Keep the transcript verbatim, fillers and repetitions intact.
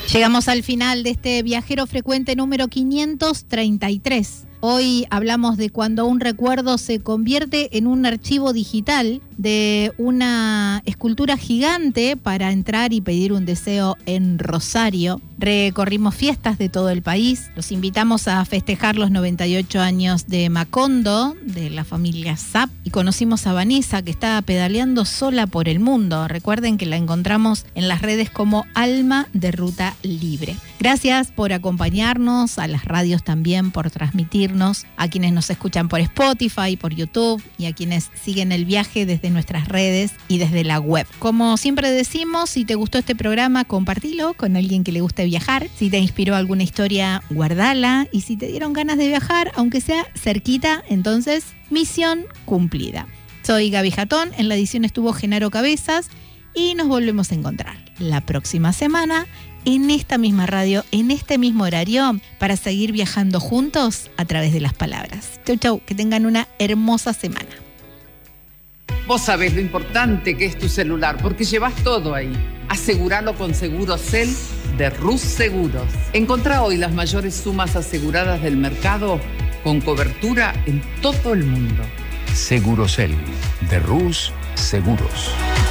Llegamos al final de este viajero frecuente número quinientos treinta y tres. Hoy hablamos de cuando un recuerdo se convierte en un archivo digital, de una escultura gigante para entrar y pedir un deseo en Rosario. Recorrimos fiestas de todo el país. Los invitamos a festejar los noventa y ocho años de Macondo, de la familia Zapp, y conocimos a Vanessa, que estaba pedaleando sola por el mundo. Recuerden que la encontramos en las redes como Alma de Ruta Libre. Gracias por acompañarnos, a las radios también por transmitirnos, a quienes nos escuchan por Spotify, por YouTube, y a quienes siguen el viaje desde nuestras redes y desde la web. Como siempre decimos, si te gustó este programa, compartilo con alguien que le guste viajar. Si te inspiró alguna historia, guardala. Y si te dieron ganas de viajar, aunque sea cerquita, entonces misión cumplida. Soy Gaby Jatón, en la edición estuvo Genaro Cabezas y nos volvemos a encontrar la próxima semana en esta misma radio, en este mismo horario, para seguir viajando juntos a través de las palabras. Chau, chau, que tengan una hermosa semana. Vos sabés lo importante que es tu celular, porque llevas todo ahí. Aseguralo con Segurosel de Rus Seguros. Encontrá hoy las mayores sumas aseguradas del mercado con cobertura en todo el mundo. Segurosel de Rus Seguros.